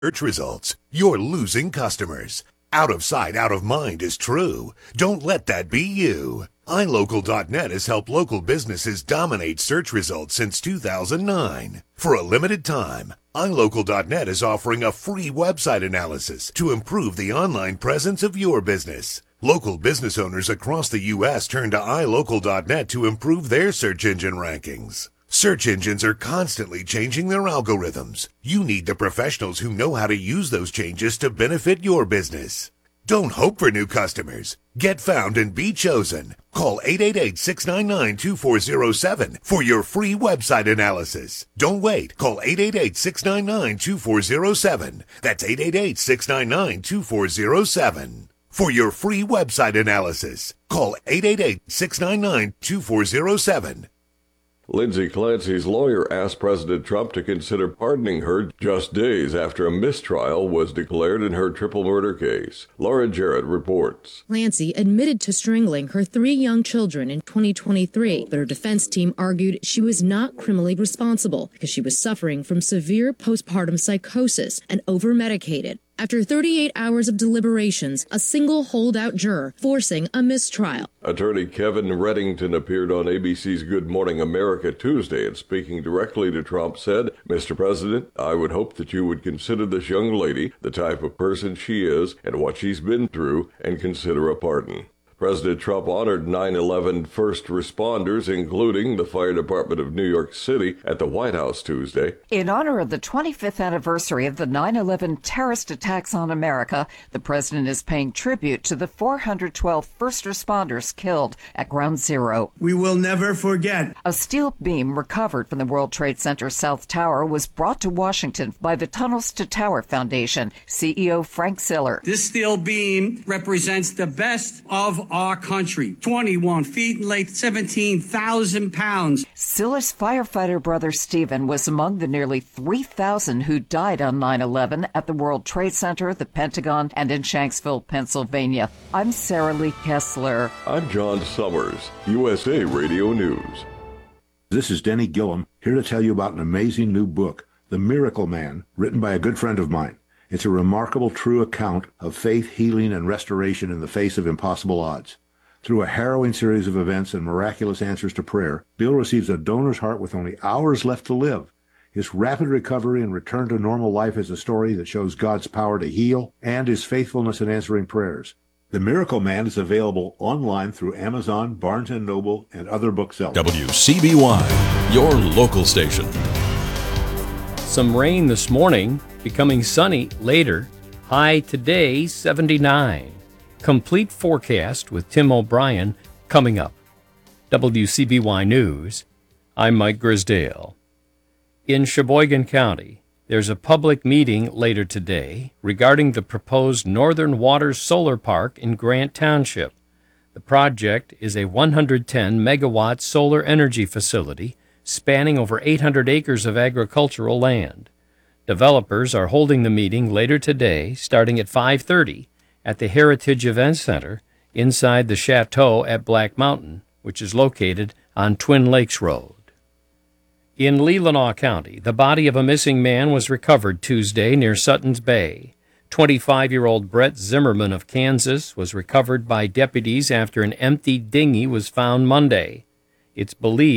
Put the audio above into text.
search results, you're losing customers. Out of sight, out of mind is true. Don't let that be you. iLocal.net has helped local businesses dominate search results since 2009. For a limited time, iLocal.net is offering a free website analysis to improve the online presence of your business. Local business owners across the U.S. turn to iLocal.net to improve their search engine rankings. Search engines are constantly changing their algorithms. You need the professionals who know how to use those changes to benefit your business. Don't hope for new customers. Get found and be chosen. Call 888-699-2407 for your free website analysis. Don't wait. Call 888-699-2407. That's 888-699-2407. For your free website analysis, call 888-699-2407. Lindsay Clancy's lawyer asked President Trump to consider pardoning her just days after a mistrial was declared in her triple murder case. Laura Jarrett reports. Clancy admitted to strangling her 3 young children in 2023, but her defense team argued she was not criminally responsible because she was suffering from severe postpartum psychosis and over-medicated. After 38 hours of deliberations, a single holdout juror forcing a mistrial. Attorney Kevin Reddington appeared on ABC's Good Morning America Tuesday and speaking directly to Trump said, Mr. President, I would hope that you would consider this young lady, the type of person she is and what she's been through, and consider a pardon. President Trump honored 9/11 first responders, including the Fire Department of New York City, at the White House Tuesday. In honor of the 25th anniversary of the 9/11 terrorist attacks on America, the president is paying tribute to the 412 first responders killed at Ground Zero. We will never forget. A steel beam recovered from the World Trade Center South Tower was brought to Washington by the Tunnels to Tower Foundation, CEO Frank Siller. This steel beam represents the best of our country. 21 feet in length, 17,000 pounds. Siller's firefighter brother Stephen was among the nearly 3,000 who died on 9/11 at the World Trade Center, the Pentagon, and in Shanksville, Pennsylvania. I'm Sarah Lee Kessler. I'm John Summers, USA Radio News. This is Denny Gillum, here to tell you about an amazing new book, The Miracle Man, written by a good friend of mine. It's a remarkable, true account of faith, healing, and restoration in the face of impossible odds. Through a harrowing series of events and miraculous answers to prayer, Bill receives a donor's heart with only hours left to live. His rapid recovery and return to normal life is a story that shows God's power to heal and his faithfulness in answering prayers. The Miracle Man is available online through Amazon, Barnes & Noble, and other booksellers. WCBY, your local station. Some rain this morning, becoming sunny later. High today, 79. Complete forecast with Tim O'Brien coming up. WCBY News, I'm Mike Grisdale. In Sheboygan County, there's a public meeting later today regarding the proposed Northern Waters Solar Park in Grant Township. The project is a 110-megawatt solar energy facility spanning over 800 acres of agricultural land. Developers are holding the meeting later today, starting at 5:30 at the Heritage Event Center inside the Chateau at Black Mountain, which is located on Twin Lakes Road. In Leelanau County, the body of a missing man was recovered Tuesday near Sutton's Bay. 25-year-old Brett Zimmerman of Kansas was recovered by deputies after an empty dinghy was found Monday. It's believed